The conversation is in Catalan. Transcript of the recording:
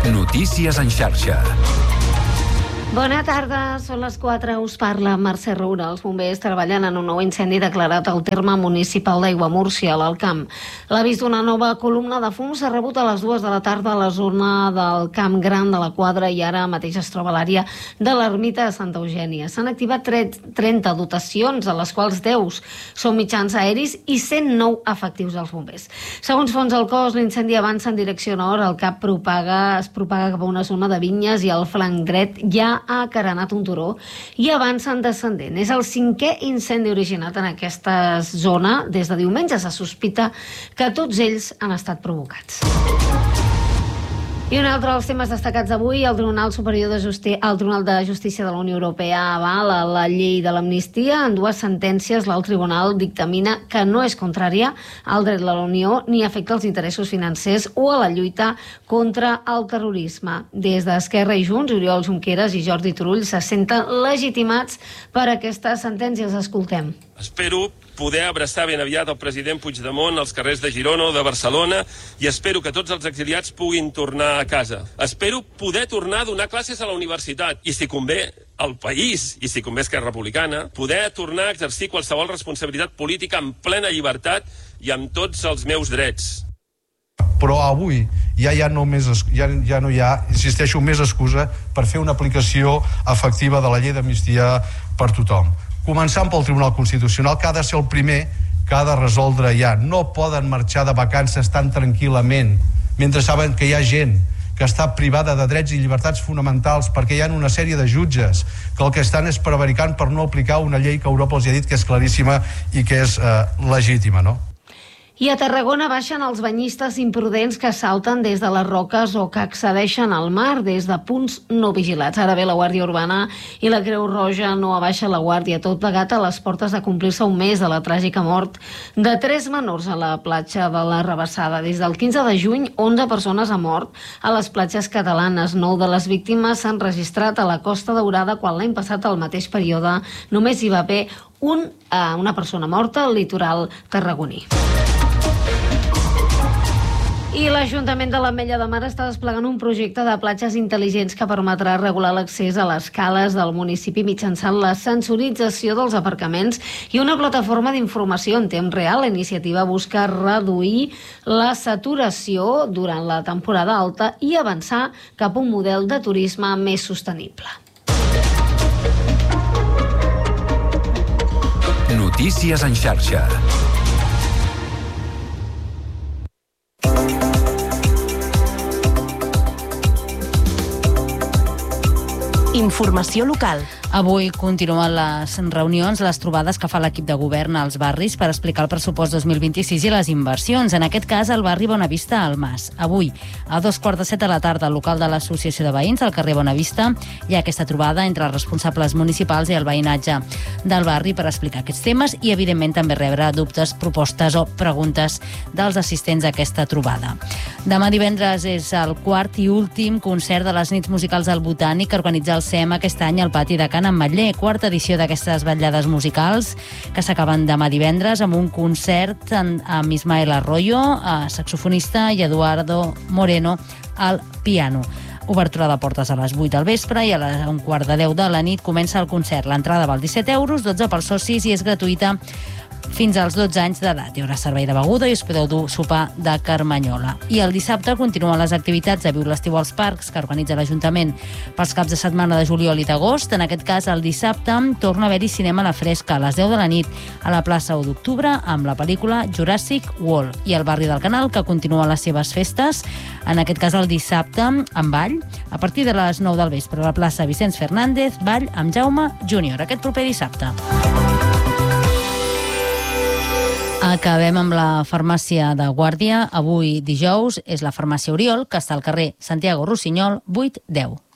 Notícies en xarxa. Bona tarda, són les 4, us parla Mercè Roura. Els bombers treballen en un nou incendi declarat al terme municipal d'Aiguamúrcia, a l'Alt Camp. L'avís d'una nova columna de fum s'ha rebut a les 2 de la tarda a la zona del Camp Gran de la Quadra i ara mateix es troba a l'àrea de l'ermita de Santa Eugènia. S'han activat 30 dotacions, a les quals 10 són mitjans aeris i 109 efectius dels bombers. Segons fonts del cos, l'incendi avança en direcció nord, el cap es propaga cap a una zona de vinyes i al flanc dret ja ha acarenat un turó i avança en descendent. És el 5è incendi originat en aquesta zona. Des de diumenge se sospita que tots ells han estat provocats. I un altre dels temes destacats avui, el Tribunal de Justícia de la Unió Europea avala la llei de l'amnistia. En 2 sentències, l'alt tribunal dictamina que no és contrària al dret de la Unió ni afecta els interessos financers o a la lluita contra el terrorisme. Des d'Esquerra i Junts, Oriol Junqueras i Jordi Turull se senten legitimats per aquestes sentències. Escoltem. Espero poder abraçar ben aviat el president Puigdemont als carrers de Girona o de Barcelona i espero que tots els exiliats puguin tornar a casa. Espero poder tornar a donar classes a la universitat i, si convé, al país, i si convé Esquerra Republicana, poder tornar a exercir qualsevol responsabilitat política en plena llibertat i amb tots els meus drets. Però avui ja no hi ha, insisteixo, més excusa per fer una aplicació efectiva de la llei d'amnistia per tothom. Començant pel Tribunal Constitucional, que ha de ser el primer que ha de resoldre ja. No poden marxar de vacances tan tranquil·lament mentre saben que hi ha gent que està privada de drets i llibertats fonamentals perquè hi ha una sèrie de jutges que el que estan és prevaricant per no aplicar una llei que Europa els ha dit que és claríssima i que és legítima, no? I a Tarragona baixen els banyistes imprudents que salten des de les roques o que accedeixen al mar des de punts no vigilats. Ara bé, la Guàrdia Urbana i la Creu Roja no abaixen la guàrdia, tot plegat a les portes de complir-se un mes de la tràgica mort de 3 menors a la platja de la Rabassada. Des del 15 de juny, 11 persones han mort a les platges catalanes. 9 de les víctimes s'han registrat a la Costa Daurada, quan l'any passat, al mateix període, només hi va haver una persona morta al litoral tarragoní. I l'Ajuntament de l'Ametlla de Mar està desplegant un projecte de platges intel·ligents que permetrà regular l'accés a les cales del municipi mitjançant la sensorització dels aparcaments i una plataforma d'informació en temps real. La iniciativa busca reduir la saturació durant la temporada alta i avançar cap a un model de turisme més sostenible. Notícies en xarxa. Informació local. Avui continuen les reunions, les trobades que fa l'equip de govern als barris per explicar el pressupost 2026 i les inversions. En aquest cas, al barri Bonavista al Mas. Avui, a 2:45 de la tarda, al local de l'Associació de Veïns, al carrer Bonavista, hi ha aquesta trobada entre els responsables municipals i el veïnatge del barri per explicar aquests temes i, evidentment, també rebre dubtes, propostes o preguntes dels assistents a aquesta trobada. Demà divendres és el 4 i últim concert de les nits musicals al Botànic que organitza el SEM aquest any al pati de Can Ametller, 4ª edició d'aquestes vetllades musicals que s'acaben demà divendres amb un concert amb Ismael Arroyo, saxofonista, i Eduardo Moreno al piano. Obertura de portes a les 8 del vespre i a un 9:15 de la nit comença el concert. L'entrada val 17 euros, 12 pels socis i és gratuïta fins als 12 anys d'edat. Hi haurà servei de beguda i us podeu dur sopar de carmanyola. I el dissabte continuen les activitats de Viu l'Estiu als Parcs que organitza l'Ajuntament pels caps de setmana de juliol i d'agost. En aquest cas, el dissabte torna a haver-hi cinema a la fresca a les 10 de la nit a la plaça 1 d'octubre amb la pel·lícula Jurassic World. I el barri del Canal, que continua les seves festes, en aquest cas el dissabte amb ball a partir de les 9 del vespre a la plaça Vicenç Fernández, ball amb Jaume Júnior aquest proper dissabte. Acabem amb la farmàcia de Guàrdia. Avui dijous és la farmàcia Oriol, que està al carrer Santiago Rossinyol 810.